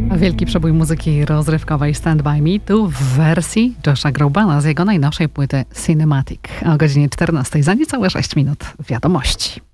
Wielki przebój muzyki rozrywkowej Stand By Me tu w wersji Josha Grobana z jego najnowszej płyty Cinematic. O godzinie 14 za niecałe 6 minut wiadomości.